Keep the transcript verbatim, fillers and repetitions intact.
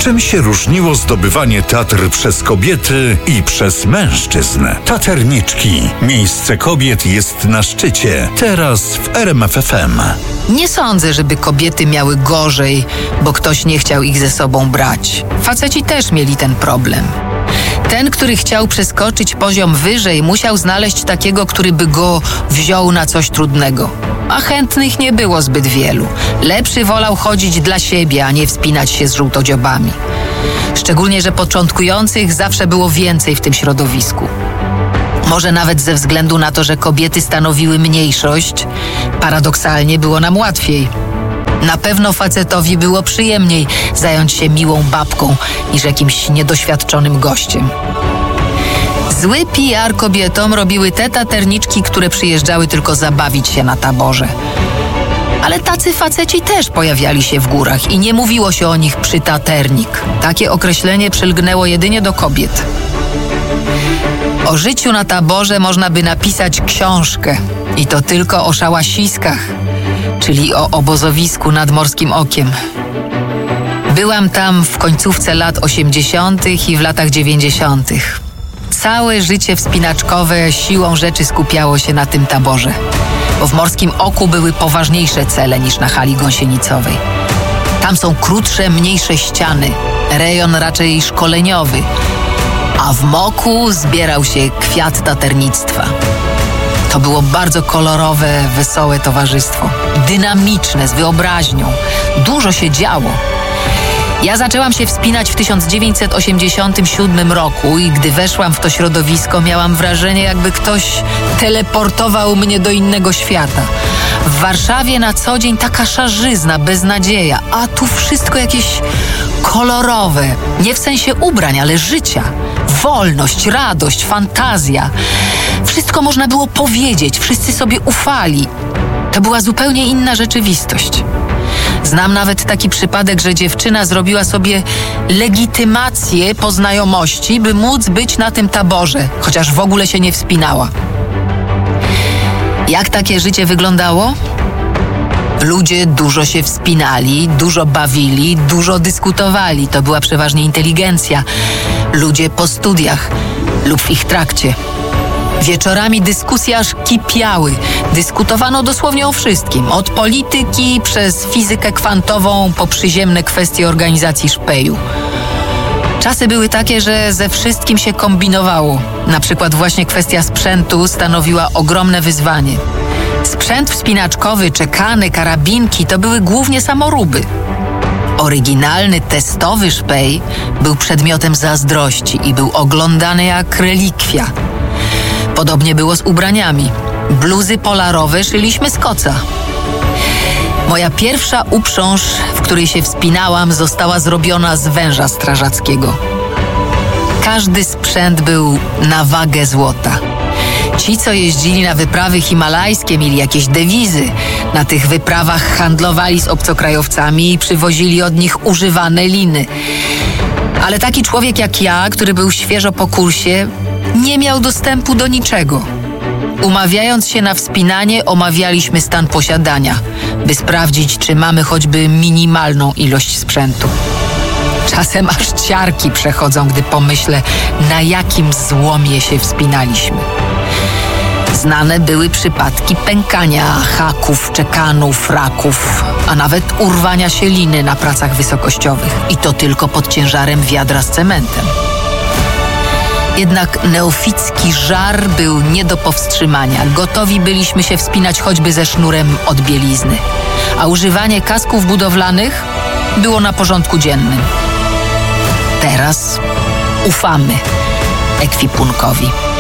Czym się różniło zdobywanie Tatr przez kobiety i przez mężczyzn? Taterniczki. Miejsce kobiet jest na szczycie. Teraz w R M F F M. Nie sądzę, żeby kobiety miały gorzej, bo ktoś nie chciał ich ze sobą brać. Faceci też mieli ten problem. Ten, który chciał przeskoczyć poziom wyżej, musiał znaleźć takiego, który by go wziął na coś trudnego. A chętnych nie było zbyt wielu. Lepszy wolał chodzić dla siebie, a nie wspinać się z żółtodziobami. Szczególnie, że początkujących zawsze było więcej w tym środowisku. Może nawet ze względu na to, że kobiety stanowiły mniejszość, paradoksalnie było nam łatwiej. Na pewno facetowi było przyjemniej zająć się miłą babką niż jakimś niedoświadczonym gościem. Zły P R kobietom robiły te taterniczki, które przyjeżdżały tylko zabawić się na taborze. Ale tacy faceci też pojawiali się w górach i nie mówiło się o nich przytaternik. Takie określenie przylgnęło jedynie do kobiet. O życiu na taborze można by napisać książkę i to tylko o szałasiskach, czyli o obozowisku nad Morskim Okiem. Byłam tam w końcówce lat osiemdziesiątych i w latach dziewięćdziesiątych. Całe życie wspinaczkowe siłą rzeczy skupiało się na tym taborze, bo w Morskim Oku były poważniejsze cele niż na hali gąsienicowej. Tam są krótsze, mniejsze ściany, rejon raczej szkoleniowy, a w Moku zbierał się kwiat taternictwa. To było bardzo kolorowe, wesołe towarzystwo, dynamiczne, z wyobraźnią. Dużo się działo. Ja zaczęłam się wspinać w tysiąc dziewięćset osiemdziesiątym siódmym roku i gdy weszłam w to środowisko, miałam wrażenie, jakby ktoś teleportował mnie do innego świata. W Warszawie na co dzień taka szarzyzna, beznadzieja, a tu wszystko jakieś kolorowe. Nie w sensie ubrań, ale życia. Wolność, radość, fantazja. Wszystko można było powiedzieć, wszyscy sobie ufali. To była zupełnie inna rzeczywistość. Znam nawet taki przypadek, że dziewczyna zrobiła sobie legitymację po znajomości, by móc być na tym taborze, chociaż w ogóle się nie wspinała. Jak takie życie wyglądało? Ludzie dużo się wspinali, dużo bawili, dużo dyskutowali. To była przeważnie inteligencja. Ludzie po studiach lub w ich trakcie. Wieczorami dyskusje aż kipiały. Dyskutowano dosłownie o wszystkim. Od polityki przez fizykę kwantową po przyziemne kwestie organizacji szpeju. Czasy były takie, że ze wszystkim się kombinowało. Na przykład właśnie kwestia sprzętu stanowiła ogromne wyzwanie. Sprzęt wspinaczkowy, czekany, karabinki to były głównie samoróby. Oryginalny, testowy szpej był przedmiotem zazdrości i był oglądany jak relikwia. Podobnie było z ubraniami. Bluzy polarowe szyliśmy z koca. Moja pierwsza uprząż, w której się wspinałam, została zrobiona z węża strażackiego. Każdy sprzęt był na wagę złota. Ci, co jeździli na wyprawy himalajskie, mieli jakieś dewizy. Na tych wyprawach handlowali z obcokrajowcami i przywozili od nich używane liny. Ale taki człowiek jak ja, który był świeżo po kursie, nie miał dostępu do niczego. Umawiając się na wspinanie, omawialiśmy stan posiadania, by sprawdzić, czy mamy choćby minimalną ilość sprzętu. Czasem aż ciarki przechodzą, gdy pomyślę, na jakim złomie się wspinaliśmy. Znane były przypadki pękania haków, czekanów, raków, a nawet urwania się liny na pracach wysokościowych. I to tylko pod ciężarem wiadra z cementem. Jednak neoficki żar był nie do powstrzymania. Gotowi byliśmy się wspinać choćby ze sznurem od bielizny. A używanie kasków budowlanych było na porządku dziennym. Teraz ufamy ekwipunkowi.